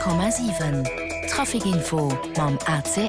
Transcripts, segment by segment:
100,7 Trafikinfo mam ACL.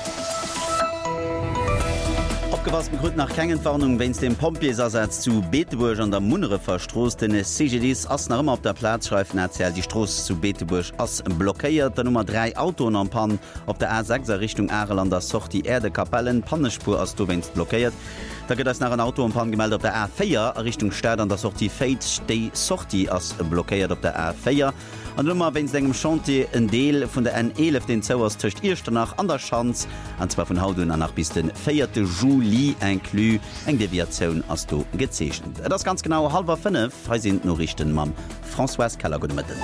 Abgewasst begrüßt nach Kängenwarnung, wenn es den Pompiesersatz zu Beteburg an der Munere verstroßt, denn es CGDs ass noch immer auf der Platz schreiben erzählt, die Straße zu Beteburg ass blockiert. Der Nummer 3 Auto am Pan auf der A6er Richtung Aarelander Socht die Erdekapellen, Pannespur as du wennst blockiert. Da geht es nach ein Auto am Pan gemeldet auf der A4 Richtung Stadt an der Socht die Fate Stay Sochti as blockiert auf der A4. Und immer wenn es engem Chantier ein Deel von der N11 den Zauers töcht erst danach an der Chance, und zwar von Haut an nach bis den 4. Juli inklu eng Deviation as du gezeichnet. Das ganz genau 4:30. Hier sind Nachrichten mit François Keller. Guten Mittag.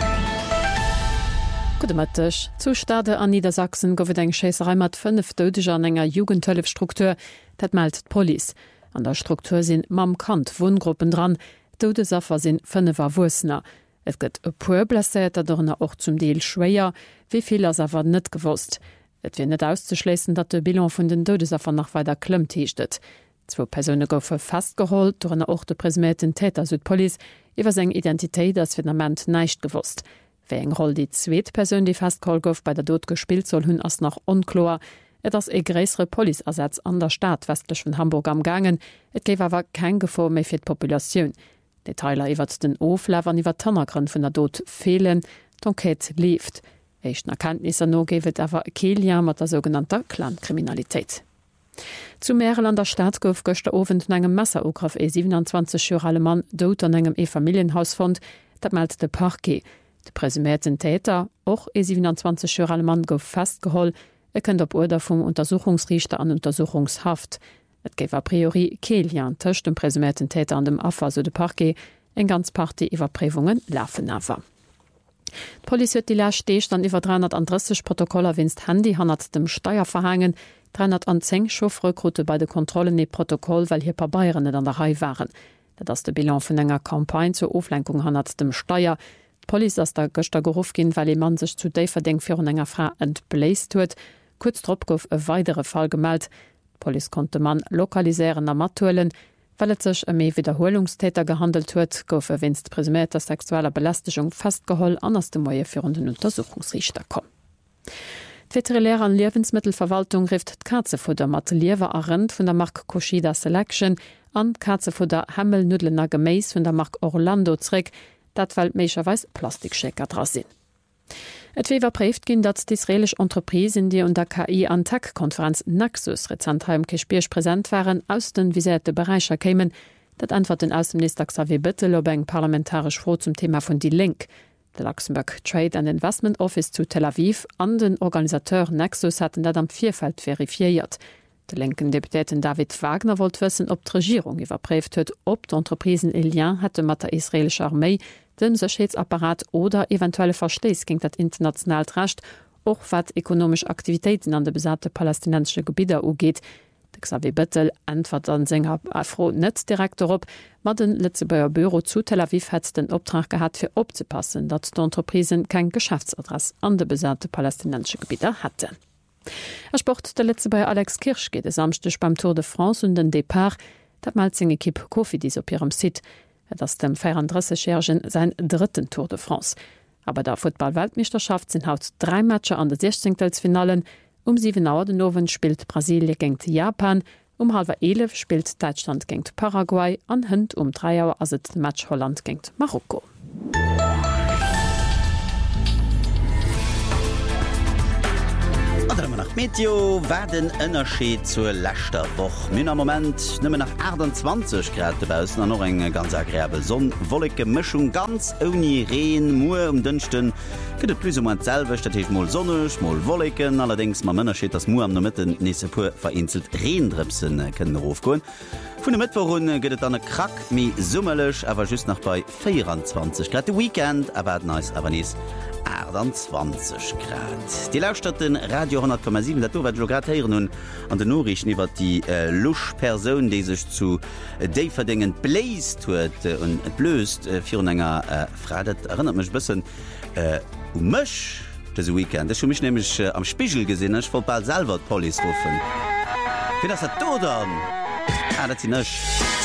Guten Mittag. Zu Stade an Niedersachsen goufet eng Schäserei mat 5 Todeger an enger Jugendhilfsstruktur, dat meldet Police. An der Struktur sind mam Kant Wohngruppen dran, Todesopfer sind 5 Erwussner. Et gëtt e puer blesséter dornner och zum Deel schwéier, wieviel as awer net gewusst. Et wie net auszuschleessen, dat de Bilan vun den Todesopfer nach weiter klëmmt hiechtet. 2 Persone goufe festgeholt, dornner och de presumierten Täter Südpolice, iwwer seg Identitéit as Finament neicht gewusst. Wéi eng Roll die zweet Persun, die festgeholt gouf bei der Dod gespielt soll hunn ass nach onklor. Et ass e gréisere Polizeersatz an der Staat westlech vun Hamburg am gangen, et géif awer kein Gefo méi fir d'Populationun. Detailer iwwer den Oflewern iwwer Tannergrund vun der Dod fehlen, d'Enquête lieft. Eichten Erkenntnisse no gewet awer Kelia mat der sogenannter Clankriminalitéit. Zu Märeland der Staat gouf gochte Ofent engem Messerograf 27-jährige Mann dot an engem Familienhaus fand, dat meldt de Parquet. De presumierten Täter, och 27-jährige Mann gouf festgeholl, kënnt op Order vum Untersuchungsrichter an Untersuchungshaft. Et géif a priori Kelian tëcht dem presumierten Täter an dem Affer so de Parquet eng ganz Party iwwer Prävungen lafen awer. D'Police huet die Läch steecht an iwwer 330 Protokoller winst Handy hannert dem Steier verhangen, 310 Schofrekrute bei de Kontrollen e Protokoll, well hier paar Bayern net an der Hai waren. Dat ass de Bilan vun enger Kampagne zur Oflenkung hannert dem Steier. D'Police ass der Göster gerufen gin, weil e man sech zu déi verdenk fir enger Fra entbläst huet. Kurz trop gouf e weidere Fall gemeldt. Police konnte man lokaliseieren amatuelen, weil et sech méi Wiederholungstäter gehandelt huet, gouf winst presumierter sexueller Belästigung festgeholl anders dem Moie fir den Untersuchungsrichter kom. Veterinär an Lebensmittelverwaltung rift Katzefutter mat Liewer arend vun der Mark Koshida Selection an Katzefutter Hemmelnudlener Gemäis vun der Mark Orlando zréck, dat weil méicherweis Plastikschecker dra sinn. Et wiewer préft ginn, dat d'israelisch Entreprisen, die unter KI-Antec-Konferenz Naxos Rezentheim Kespierch präsent waren, aus den viséte Bereicher kämen, dat antworten Außenminister Xavier Bettel ob eng parlamentarisch Froh zum Thema vun die Link. Der Luxemburg Trade and Investment Office zu Tel Aviv an den Organisateur Naxos hatten dat am Vierfeld verifiiert. De linken Deputäten David Wagner wollt wissen, ob d'Regierung iwwerpréft huet, ob d'Entreprisen Elian hätte mat der israelische Armee den Sicherheitsapparat oder eventuelle Verstees gegen das international Recht, auch was ökonomische Aktivitäten an de besagte palästinensische Gebiete ugeht. De Xavier Bettel antwortet an Sänger Afro net direkt op, mat den Lützeburger Büro zu Tel Aviv hat den Auftrag gehabt, für aufzupassen, dass die Entreprisen kein Geschäftsadress an de besagte palästinensische Gebiete hatten. Er Sport der Lützeburger Alex Kirsch geht es amstech beim Tour de France und den Depart, dat mal sing Equipe Cofidis op ihrem Site. Das dem 34-Jährigen sein 3. Tour de France. Aber der Football-Weltmeisterschaft sind haut 3 Matcher an der 16. Finalen. Um 7 Uhr den Noven spielt Brasilien gegen Japan. Um 10:30 spielt Deutschland gegen Paraguay. An Hund um 3 Uhr also das Match Holland gegen Marokko. Nach Meteo werden ënnerschied zur letzter Woche. Min am Moment nimmer nach 28 Grad draußen an noch eng ganz agréable Sonne, wollige Mischung ganz ohne Regen, nur dünchten. Geht plus selber, dat ist mal sonnig, mal wolligen, allerdings man ënnerschied das Mu am der Mitte nächste pur vereinzelt Regendripsen können raufgehen. Von der Mittwoch geht es dann krack mi summelig, aber just noch bei 24 Grad. Der Weekend aber nice, aber nicht 28 Grad. Die Laufstätten Radio 100,7, das wird gerade hören nun an den Nachrichten über die Lusch-Person, die sich zu den Verdingen bläst und blöst für eine Frau. Das erinnert mich ein bisschen mich, das Weekend. Das habe ich nämlich am Spiegel gesehen. Ich wollte bald selber die Polizei rufen. Wie das da dann? Das ist nicht.